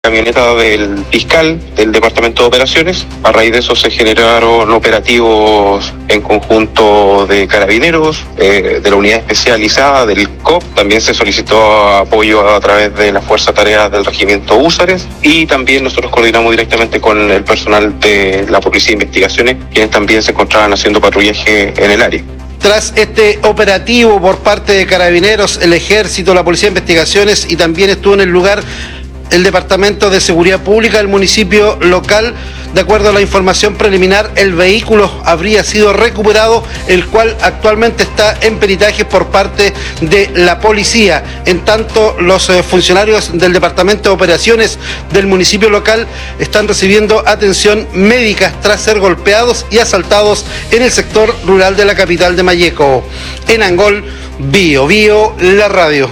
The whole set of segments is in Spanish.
camioneta del fiscal del Departamento de Operaciones. A raíz de eso se generaron operativos en conjunto de carabineros, de la unidad especializada del COP. También se solicitó apoyo a través de la Fuerza Tareas del Regimiento Húsares, y también nosotros coordinamos directamente con el personal de la Policía de Investigaciones, quienes también se encontraban haciendo patrullaje en el área. Tras este operativo por parte de Carabineros, el Ejército, la Policía de Investigaciones, y también estuvo en el lugar el Departamento de Seguridad Pública del municipio local. De acuerdo a la información preliminar, el vehículo habría sido recuperado, el cual actualmente está en peritaje por parte de la policía. En tanto, los funcionarios del Departamento de Operaciones del municipio local están recibiendo atención médica tras ser golpeados y asaltados en el sector rural de la capital de Malleco. En Angol, Bio Bio, la radio.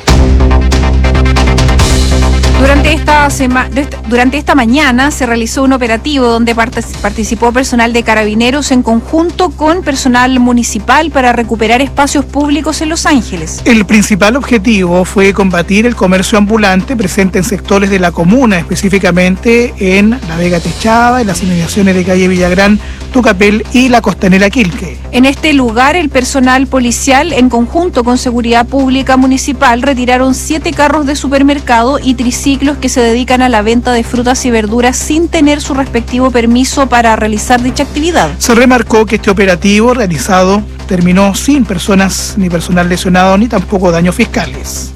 Durante esta mañana se realizó un operativo donde participó personal de Carabineros en conjunto con personal municipal para recuperar espacios públicos en Los Ángeles. El principal objetivo fue combatir el comercio ambulante presente en sectores de la comuna, específicamente en La Vega Techada, en las inmediaciones de calle Villagrán, Tucapel y la Costanera Quilque. En este lugar, el personal policial, en conjunto con Seguridad Pública Municipal, retiraron 7 carros de supermercado y triciclos que se dedican a la venta de frutas y verduras sin tener su respectivo permiso para realizar dicha actividad. Se remarcó que este operativo realizado terminó sin personas ni personal lesionado ni tampoco daños fiscales.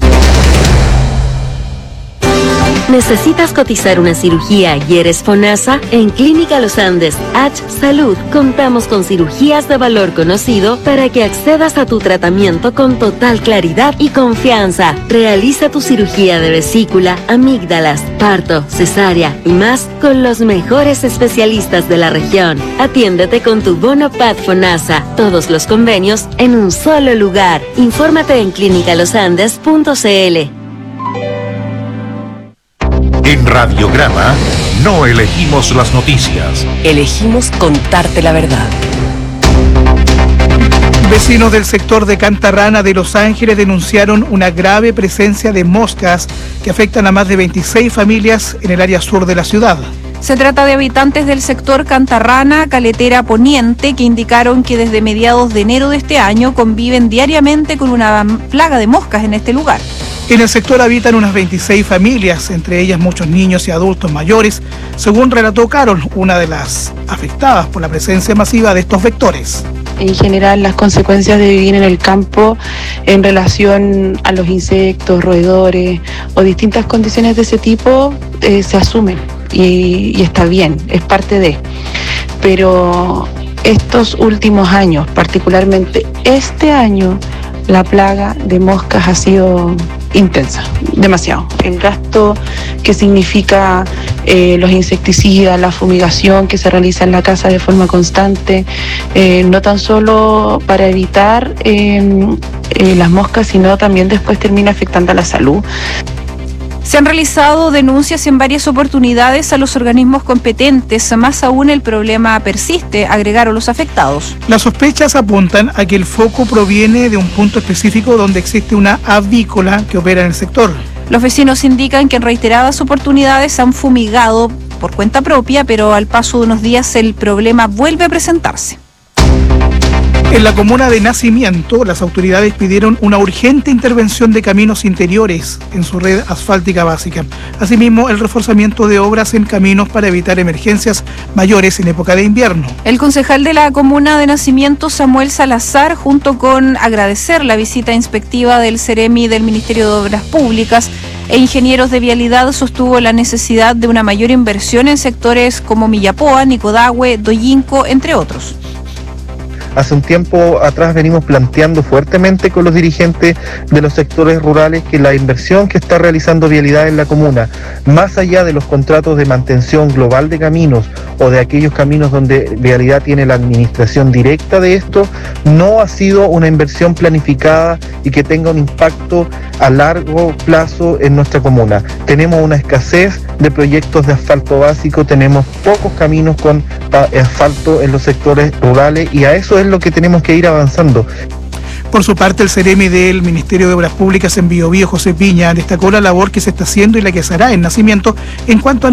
¿Necesitas cotizar una cirugía y eres FONASA? En Clínica Los Andes, H Salud, contamos con cirugías de valor conocido para que accedas a tu tratamiento con total claridad y confianza. Realiza tu cirugía de vesícula, amígdalas, parto, cesárea y más con los mejores especialistas de la región. Atiéndete con tu bono PAD FONASA. Todos los convenios en un solo lugar. Infórmate en clinicalosandes.cl. En Radiograma no elegimos las noticias. Elegimos contarte la verdad. Vecinos del sector de Cantarrana de Los Ángeles denunciaron una grave presencia de moscas que afectan a más de 26 familias en el área sur de la ciudad. Se trata de habitantes del sector Cantarrana, Caletera Poniente, que indicaron que desde mediados de enero de este año conviven diariamente con una plaga de moscas en este lugar. En el sector habitan unas 26 familias, entre ellas muchos niños y adultos mayores, según relató Carol, una de las afectadas por la presencia masiva de estos vectores. En general, las consecuencias de vivir en el campo en relación a los insectos, roedores o distintas condiciones de ese tipo se asumen y está bien, es parte de. Pero estos últimos años, particularmente este año, la plaga de moscas ha sido intensa, demasiado. El gasto que significa los insecticidas, la fumigación que se realiza en la casa de forma constante, no tan solo para evitar las moscas, sino también después termina afectando a la salud. Se han realizado denuncias en varias oportunidades a los organismos competentes, más aún el problema persiste, agregaron los afectados. Las sospechas apuntan a que el foco proviene de un punto específico donde existe una avícola que opera en el sector. Los vecinos indican que en reiteradas oportunidades han fumigado por cuenta propia, pero al paso de unos días el problema vuelve a presentarse. En la comuna de Nacimiento, las autoridades pidieron una urgente intervención de caminos interiores en su red asfáltica básica. Asimismo, el reforzamiento de obras en caminos para evitar emergencias mayores en época de invierno. El concejal de la comuna de Nacimiento, Samuel Salazar, junto con agradecer la visita inspectiva del Ceremi del Ministerio de Obras Públicas e ingenieros de vialidad, sostuvo la necesidad de una mayor inversión en sectores como Millapoa, Nicodahue, Doyinco, entre otros. Hace un tiempo atrás venimos planteando fuertemente con los dirigentes de los sectores rurales que la inversión que está realizando Vialidad en la comuna, más allá de los contratos de mantención global de caminos o de aquellos caminos donde Vialidad tiene la administración directa de esto, no ha sido una inversión planificada y que tenga un impacto a largo plazo en nuestra comuna. Tenemos una escasez de proyectos de asfalto básico, tenemos pocos caminos con asfalto en los sectores rurales y a eso es lo que tenemos que ir avanzando. Por su parte, el seremi del Ministerio de Obras Públicas en Biobío, José Piña, destacó la labor que se está haciendo y la que se hará en Nacimiento en cuanto a